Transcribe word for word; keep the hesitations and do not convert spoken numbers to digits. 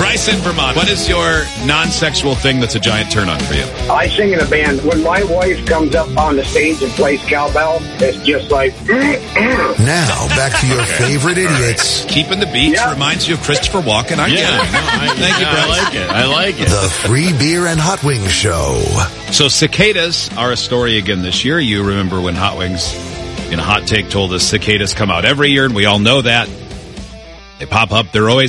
Bryce in Vermont. What is your non-sexual thing that's a giant turn-on for you? I sing in a band. When my wife comes up on the stage and plays cowbell, it's just like... Now, back to your favorite idiots. Right. Keeping the beats yeah. reminds you of Christopher Walken. I yeah, get it. No, I, Thank you, I Bryce. like it. I like it. The Free Beer and Hot Wings Show. So cicadas are a story again this year. You remember when Hot Wings in a hot take told us cicadas come out every year, and we all know that. They pop up. They're always